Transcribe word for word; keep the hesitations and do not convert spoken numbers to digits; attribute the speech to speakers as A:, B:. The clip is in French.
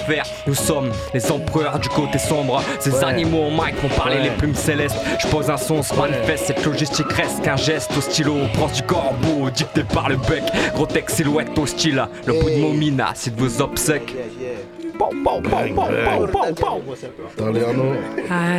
A: faire. Nous sommes les empereurs du côté sombre. Ces
B: Ouais.
A: animaux au mic font parler
B: Ouais.
A: les plumes célestes. Je pose un son, se manifeste, cette logistique reste qu'un geste au stylo. Proche du corbeau, dicté par le bec. Gros texte silhouette au style. Le bout de Momina, c'est de vos obsèques. Pow, pow, pow, pow, pow, pow, pow.
B: Dans les Arnaud.
C: Ah,